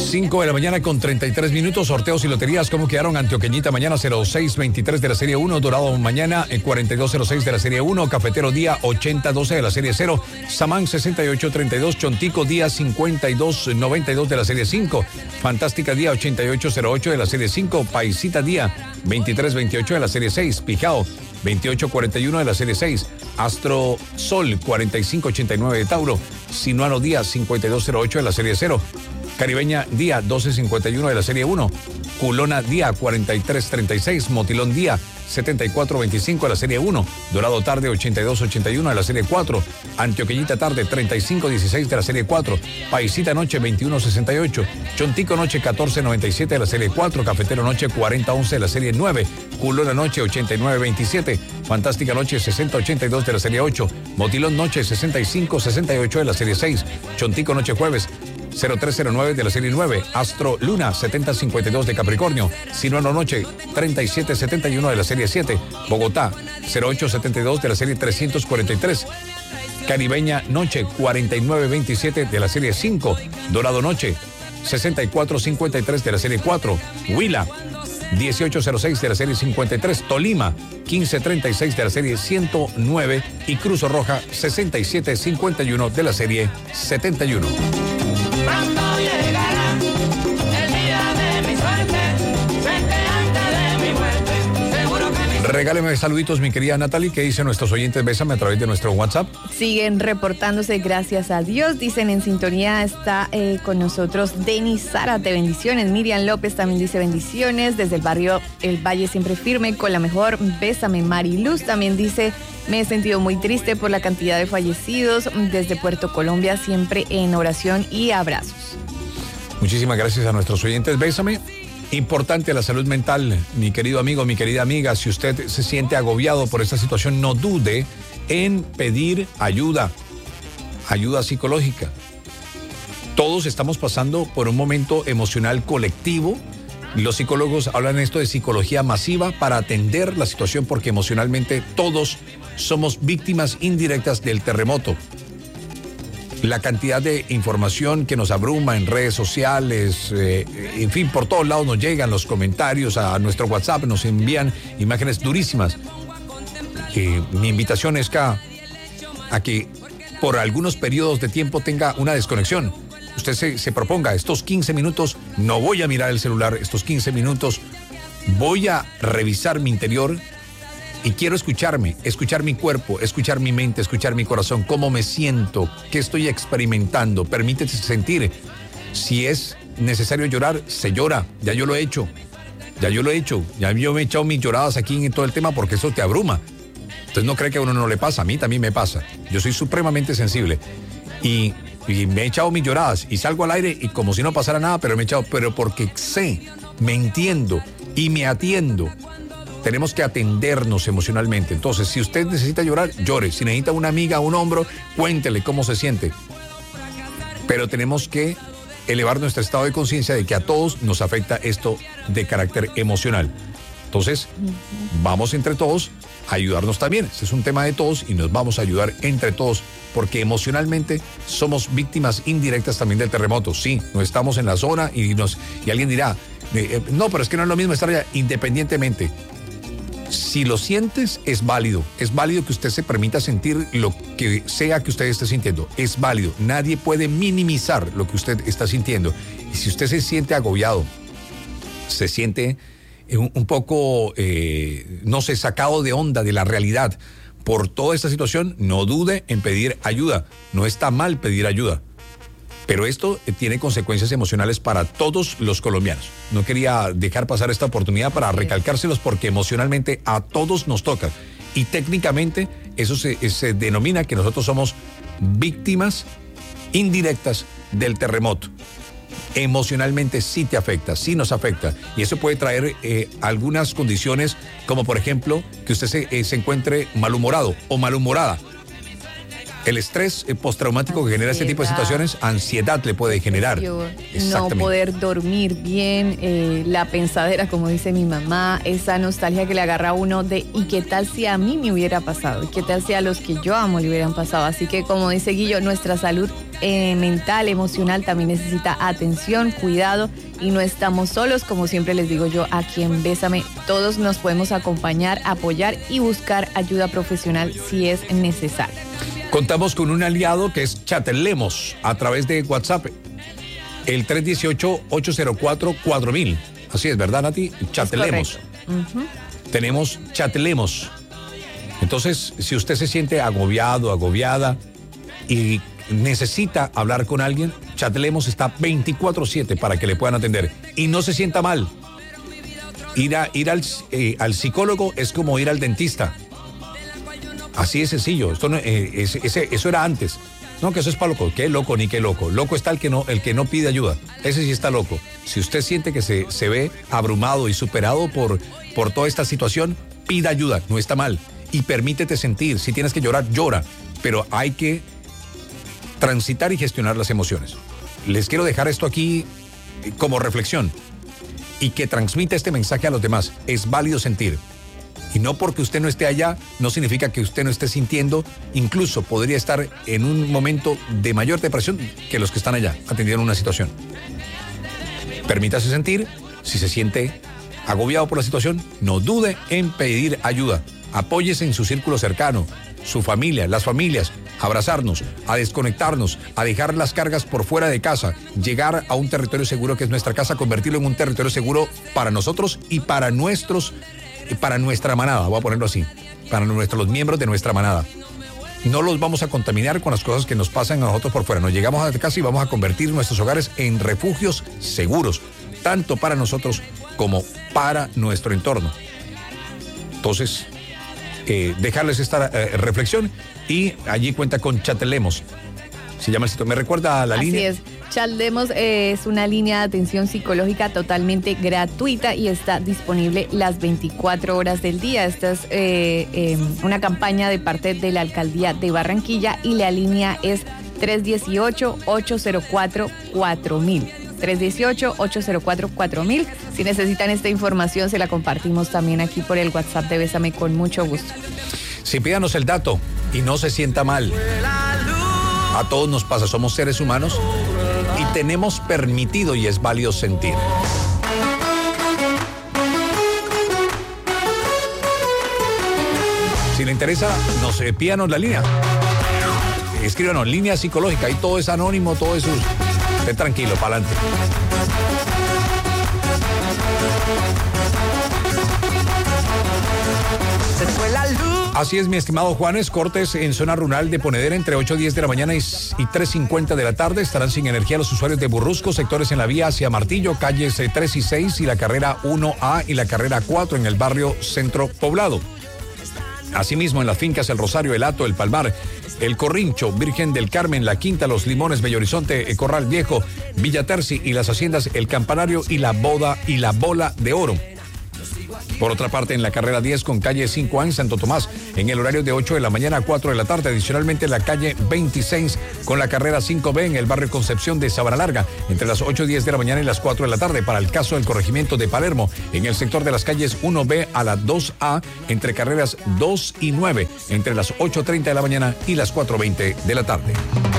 5 de la mañana con 33 minutos. Sorteos y loterías. ¿Cómo quedaron? Antioqueñita mañana 0623 de la Serie 1. Dorado mañana 4206 de la Serie 1. Cafetero día 8012 de la Serie 0. Samán 6832. Chontico día 5292 de la Serie 5. Fantástica día 8808 de la Serie 5. Paisita día 2328 de la Serie 6. Pijao 2841 de la Serie 6. Astro Sol 4589 de Tauro. Sinuano día 5208 de la Serie 0. Caribeña día 1251 de la Serie 1. Culona día 4336. Motilón día 7425 de la Serie 1. Dorado tarde 8281 de la Serie 4. Antioqueñita tarde 3516 de la Serie 4. Paisita noche 2168. Chontico noche 1497 de la Serie 4. Cafetero noche 4011 de la Serie 9. Culona noche 8927. Fantástica noche 6082 de la Serie 8. Motilón noche 6568 de la Serie 6. Chontico noche jueves 0309 de la Serie 9. Astro Luna 7052 de Capricornio. Sinuano noche 3771 de la Serie 7. Bogotá 0872 de la Serie 343. Caribeña noche 4927 de la Serie 5. Dorado noche 6453 de la Serie 4. Huila 1806 de la Serie 53. Tolima 1536 de la Serie 109 y Cruz Roja 6751 de la Serie 71. Pronto llegará el día de mi suerte, sé que antes de mi muerte, seguro que mi... Regáleme saluditos, mi querida Natalie, que dicen nuestros oyentes. Bésame a través de nuestro WhatsApp. Siguen reportándose, gracias a Dios. Dicen en sintonía, está con nosotros Denis Zárate, bendiciones. Miriam López también dice bendiciones. Desde el barrio El Valle siempre firme, con la mejor. Bésame. Mariluz también dice... Me he sentido muy triste por la cantidad de fallecidos. Desde Puerto Colombia, siempre en oración y abrazos. Muchísimas gracias a nuestros oyentes. Bésame. Importante la salud mental, mi querido amigo, mi querida amiga. Si usted se siente agobiado por esta situación, no dude en pedir ayuda psicológica. Todos estamos pasando por un momento emocional colectivo. Los psicólogos hablan esto de psicología masiva para atender la situación, porque emocionalmente todos somos víctimas indirectas del terremoto. La cantidad de información que nos abruma en redes sociales, en fin, por todos lados nos llegan los comentarios a nuestro WhatsApp, nos envían imágenes durísimas. Mi invitación es a que por algunos periodos de tiempo tenga una desconexión. Usted se proponga, estos 15 minutos no voy a mirar el celular, estos 15 minutos voy a revisar mi interior y quiero escucharme, escuchar mi cuerpo, escuchar mi mente, escuchar mi corazón, cómo me siento, qué estoy experimentando. Permítete sentir. Si es necesario llorar, se llora. Ya yo lo he hecho. Ya yo me he echado mis lloradas aquí en todo el tema, porque eso te abruma. Entonces no cree que a uno no le pasa. A mí también me pasa. Yo soy supremamente sensible. Y me he echado mis lloradas y salgo al aire y como si no pasara nada, pero me he echado, pero porque sé, me entiendo y me atiendo. Tenemos que atendernos emocionalmente. Entonces, si usted necesita llorar, llore. Si necesita una amiga, un hombro, cuéntele cómo se siente. Pero tenemos que elevar nuestro estado de conciencia de que a todos nos afecta esto de carácter emocional. Entonces, vamos entre todos a ayudarnos también. Este es un tema de todos y nos vamos a ayudar entre todos, porque emocionalmente somos víctimas indirectas también del terremoto. Sí, no estamos en la zona y alguien dirá, no, pero es que no es lo mismo estar allá. Independientemente, si lo sientes, es válido que usted se permita sentir lo que sea que usted esté sintiendo. Es válido. Nadie puede minimizar lo que usted está sintiendo. Y si usted se siente agobiado, se siente un poco, no sé, sacado de onda de la realidad por toda esta situación, no dude en pedir ayuda. No está mal pedir ayuda, pero esto tiene consecuencias emocionales para todos los colombianos. No quería dejar pasar esta oportunidad para recalcárselos, porque emocionalmente a todos nos toca. Y técnicamente eso se denomina que nosotros somos víctimas indirectas del terremoto. Emocionalmente sí te afecta, sí nos afecta. Y eso puede traer algunas condiciones, como por ejemplo que usted se encuentre malhumorado o malhumorada. El estrés postraumático que genera este tipo de situaciones, ansiedad le puede generar. No poder dormir bien, la pensadera, como dice mi mamá, esa nostalgia que le agarra a uno de ¿y qué tal si a mí me hubiera pasado? ¿Y qué tal si a los que yo amo le hubieran pasado? Así que, como dice Guillo, nuestra salud mental, emocional también necesita atención, cuidado y no estamos solos. Como siempre les digo yo aquí en Bésame, todos nos podemos acompañar, apoyar y buscar ayuda profesional si es necesario. Contamos con un aliado que es Chatelemos a través de WhatsApp, el 318-804-4000. Así es, ¿verdad, Nati? Chatelemos. Tenemos Chatelemos. Entonces, si usted se siente agobiado, agobiada y necesita hablar con alguien, Chatelemos está 24/7 para que le puedan atender. Y no se sienta mal. Ir al psicólogo es como ir al dentista. Así es sencillo. Esto no, eso era antes. No, que eso es para loco. ¿Qué loco ni qué loco? Loco está el que no pide ayuda. Ese sí está loco. Si usted siente que se ve abrumado y superado por toda esta situación, pida ayuda. No está mal. Y permítete sentir. Si tienes que llorar, llora. Pero hay que transitar y gestionar las emociones. Les quiero dejar esto aquí como reflexión y que transmita este mensaje a los demás. Es válido sentir. Y no porque usted no esté allá, no significa que usted no esté sintiendo. Incluso podría estar en un momento de mayor depresión que los que están allá atendiendo una situación. Permítase sentir. Si se siente agobiado por la situación, no dude en pedir ayuda. Apóyese en su círculo cercano, su familia, las familias, abrazarnos, a desconectarnos, a dejar las cargas por fuera de casa, llegar a un territorio seguro que es nuestra casa, convertirlo en un territorio seguro para nosotros y para nuestra manada, voy a ponerlo así, para los miembros de nuestra manada. No los vamos a contaminar con las cosas que nos pasan a nosotros por fuera. Nos llegamos a casa y vamos a convertir nuestros hogares en refugios seguros, tanto para nosotros como para nuestro entorno. Entonces, dejarles esta reflexión y allí cuenta con Chatelemos. Se llama el sitio. ¿Me recuerda a la línea? Así es. Chatelemos es una línea de atención psicológica totalmente gratuita y está disponible las 24 horas del día. Esta es una campaña de parte de la Alcaldía de Barranquilla y la línea es 318-804-4000. 318-804-4000. Si necesitan esta información, se la compartimos también aquí por el WhatsApp de Bésame con mucho gusto. Sí, pídanos el dato y no se sienta mal. A todos nos pasa, somos seres humanos y tenemos permitido y es válido sentir. Si le interesa, pídanos la línea. Escríbanos, línea psicológica, ahí todo es anónimo, todo eso. Esté tranquilo, para adelante. Se fue la luz. Así es, mi estimado Juanes. Cortes en zona rural de Ponedera entre 8:10 de la mañana y 3:50 de la tarde. Estarán sin energía los usuarios de Burrusco, sectores en la vía hacia Martillo, calles 3 y 6 y la carrera 1A y la carrera 4 en el barrio Centro Poblado. Asimismo, en las fincas El Rosario, El Hato, El Palmar, El Corrincho, Virgen del Carmen, La Quinta, Los Limones, Bello Horizonte, Corral Viejo, Villa Terci y las haciendas El Campanario y La Boda y La Bola de Oro. Por otra parte, en la carrera 10 con calle 5A en Santo Tomás, en el horario de 8 de la mañana a 4 de la tarde. Adicionalmente, en la calle 26 con la carrera 5B en el barrio Concepción de Sabana Larga, entre las 8:10 de la mañana y las 4 de la tarde. Para el caso del corregimiento de Palermo, en el sector de las calles 1B a la 2A, entre carreras 2 y 9, entre las 8:30 de la mañana y las 4:20 de la tarde.